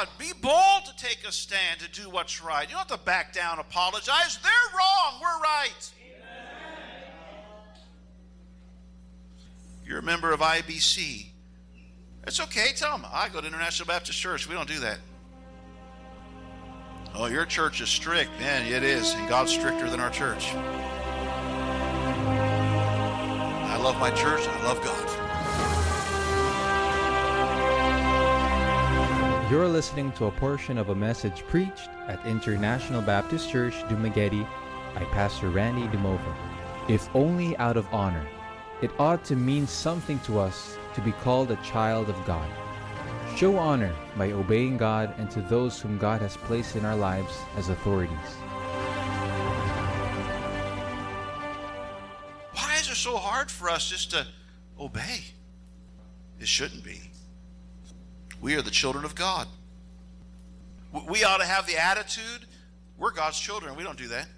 God. Be bold to take a stand, to do what's right. You don't have to back down, apologize. They're wrong. We're right. You're a member of IBC. It's okay. Tell them, I go to International Baptist Church. We don't do that. Oh, your church is strict. Man, it is. And God's stricter than our church. I love my church. I love God. You're listening to a portion of a message preached at International Baptist Church, Dumaguete by Pastor Randy Dumova. If only out of honor, it ought to mean something to us to be called a child of God. Show honor by obeying God and to those whom God has placed in our lives as authorities. Why is it so hard for us just to obey? It shouldn't be. We are the children of God. We ought to have the attitude, we're God's children. We don't do that.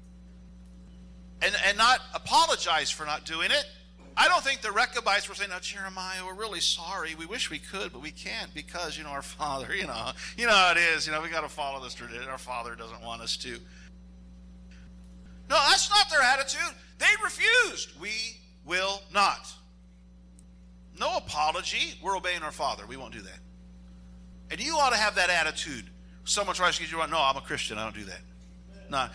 And not apologize for not doing it. I don't think the Rechabites were saying, "No, Jeremiah, we're really sorry. We wish we could, but we can't because, our Father, you know how it is. We got to follow this tradition. Our Father doesn't want us to." No, that's not their attitude. They refused. We will not. No apology. We're obeying our Father. We won't do that. And you ought to have that attitude. Someone tries to get you wrong. No, I'm a Christian. I don't do that. No,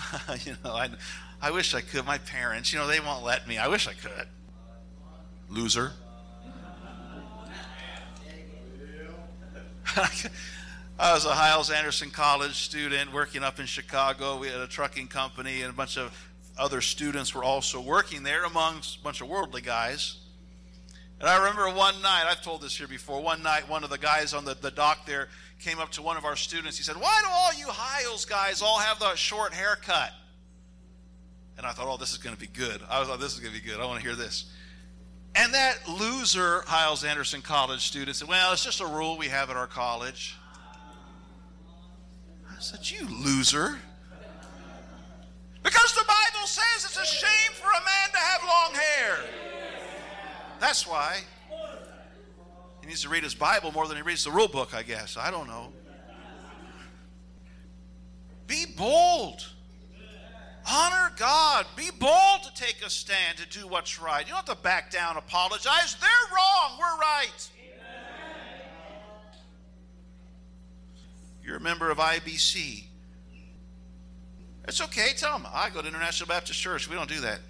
I wish I could. My parents, they won't let me. I wish I could. Loser. I was a Hyles-Anderson College student working up in Chicago. We had a trucking company, and a bunch of other students were also working there amongst a bunch of worldly guys. And I remember one night, I've told this here before, one night one of the guys on the dock there came up to one of our students. He said, "Why do all you Hyles guys all have the short haircut?" And I thought, oh, this is going to be good. I thought, this is going to be good. I want to hear this. And that loser Hyles-Anderson College student said, "Well, it's just a rule we have at our college." I said, "You loser. Because the Bible says it's a shame for a man to have long hair. That's why." He needs to read his Bible more than he reads the rule book, I guess. I don't know. Be bold. Honor God. Be bold to take a stand, to do what's right. You don't have to back down, apologize. They're wrong. We're right. You're a member of IBC. It's okay. Tell them, I go to International Baptist Church. We don't do that.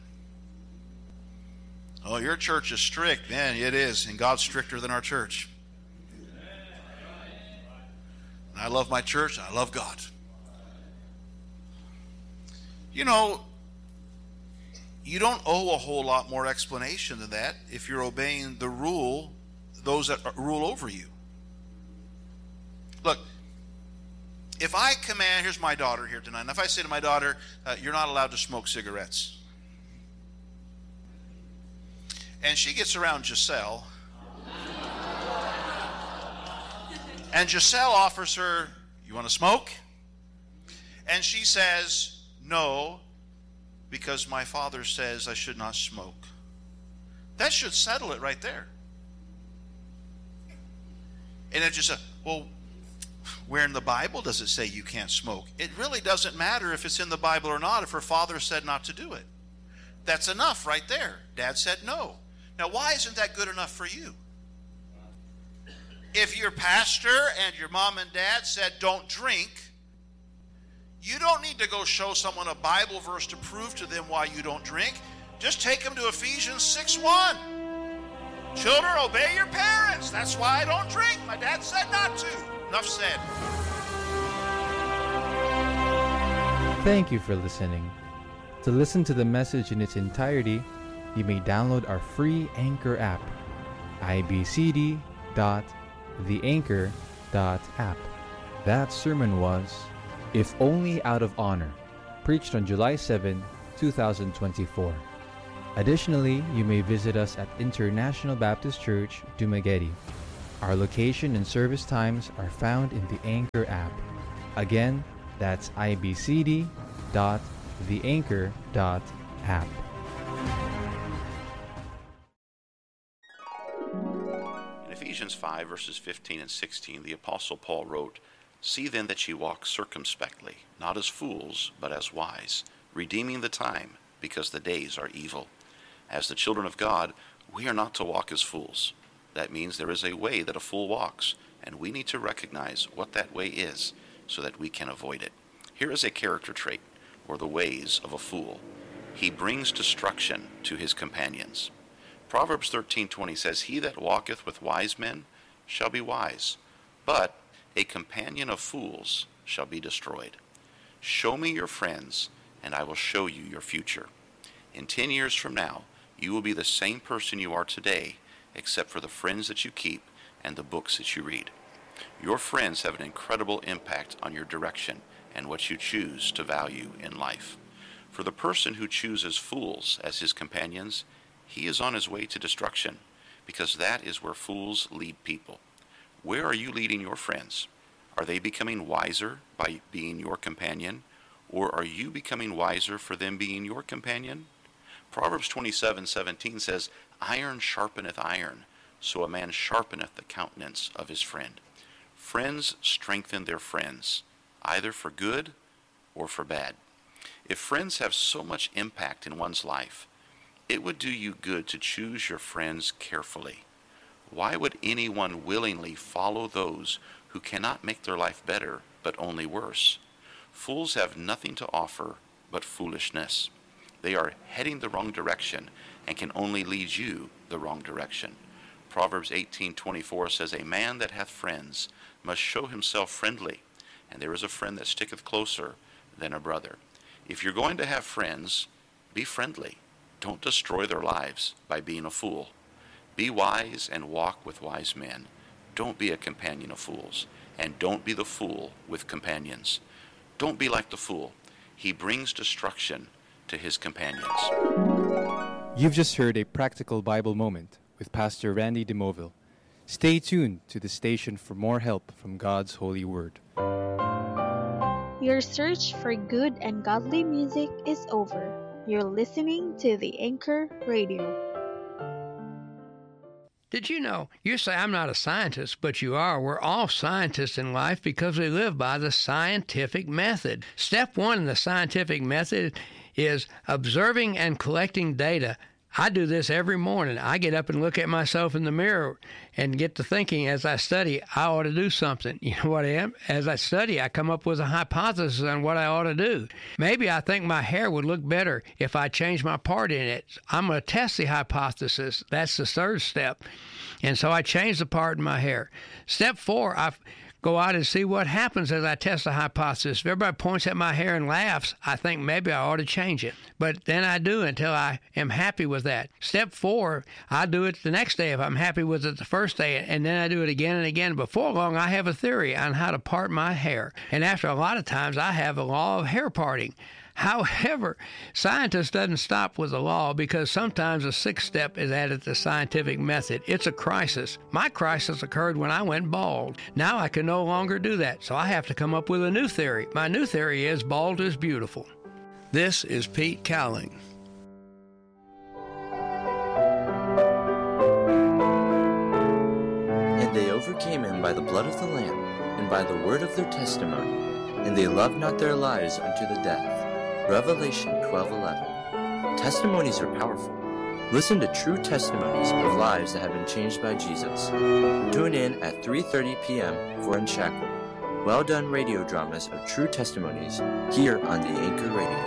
Oh, your church is strict. Man, it is. And God's stricter than our church. And I love my church. And I love God. You don't owe a whole lot more explanation than that if you're obeying the rule, those that rule over you. Look, if I command, here's my daughter here tonight, and if I say to my daughter, "You're not allowed to smoke cigarettes," and she gets around Giselle, and Giselle offers her, "You want to smoke?" And she says, "No, because my father says I should not smoke." That should settle it right there. And it just said, "Well, where in the Bible does it say you can't smoke?" It really doesn't matter if it's in the Bible or not if her father said not to do it. That's enough right there. Dad said no. Now, why isn't that good enough for you? If your pastor and your mom and dad said don't drink, you don't need to go show someone a Bible verse to prove to them why you don't drink. Just take them to Ephesians 6:1. Children, obey your parents. That's why I don't drink. My dad said not to. Enough said. Thank you for listening. To listen to the message in its entirety, you may download our free Anchor app, ibcd.theanchor.app. That sermon was "If Only Out of Honor," preached on July 7, 2024. Additionally, you may visit us at International Baptist Church, Dumaguete. Our location and service times are found in the Anchor app. Again, that's ibcd.theanchor.app. In Ephesians 5, verses 15 and 16, the Apostle Paul wrote, "See then that ye walk circumspectly, not as fools, but as wise, redeeming the time, because the days are evil." As the children of God, we are not to walk as fools. That means there is a way that a fool walks, and we need to recognize what that way is so that we can avoid it. Here is a character trait, or the ways of a fool. He brings destruction to his companions. Proverbs 13:20 says, "He that walketh with wise men shall be wise, but a companion of fools shall be destroyed." Show me your friends, and I will show you your future. In 10 years from now, you will be the same person you are today, except for the friends that you keep and the books that you read. Your friends have an incredible impact on your direction and what you choose to value in life. For the person who chooses fools as his companions, he is on his way to destruction, because that is where fools lead people. Where are you leading your friends? Are they becoming wiser by being your companion, or are you becoming wiser for them being your companion? Proverbs 27:17 says, "Iron sharpeneth iron, so a man sharpeneth the countenance of his friend." Friends strengthen their friends, either for good or for bad. If friends have so much impact in one's life, it would do you good to choose your friends carefully. Why would anyone willingly follow those who cannot make their life better, but only worse? Fools have nothing to offer but foolishness. They are heading the wrong direction and can only lead you the wrong direction. Proverbs 18:24 says, "A man that hath friends must show himself friendly, and there is a friend that sticketh closer than a brother." If you're going to have friends, be friendly. Don't destroy their lives by being a fool. Be wise and walk with wise men. Don't be a companion of fools, and don't be the fool with companions. Don't be like the fool. He brings destruction to his companions. You've just heard a practical Bible moment with Pastor Randy DeMoville. Stay tuned to the station for more help from God's holy word. Your search for good and godly music is over. You're listening to the Anchor Radio. Did you know? You say, "I'm not a scientist," but you are. We're all scientists in life because we live by the scientific method. Step 1 in the scientific method is observing and collecting data. I do this every morning. I get up and look at myself in the mirror and get to thinking as I study, I ought to do something. You know what I am? As I study, I come up with a hypothesis on what I ought to do. Maybe I think my hair would look better if I changed my part in it. I'm going to test the hypothesis. That's the third step. And so I change the part in my hair. Step 4, I go out and see what happens as I test the hypothesis. If everybody points at my hair and laughs, I think maybe I ought to change it. But then I do until I am happy with that. Step 4, I do it the next day if I'm happy with it the first day, and then I do it again and again. Before long, I have a theory on how to part my hair. And after a lot of times, I have a law of hair parting. However, scientists doesn't stop with the law, because sometimes a sixth step is added to the scientific method. It's a crisis. My crisis occurred when I went bald. Now I can no longer do that, so I have to come up with a new theory. My new theory is bald is beautiful. This is Pete Cowling. And they overcame him by the blood of the Lamb, and by the word of their testimony, and they loved not their lives unto the death. Revelation 12:11. Testimonies are powerful. Listen to true testimonies of lives that have been changed by Jesus. Tune in at 3:30 p.m. for Unshackled. Well done radio dramas of true testimonies here on the Anchor Radio.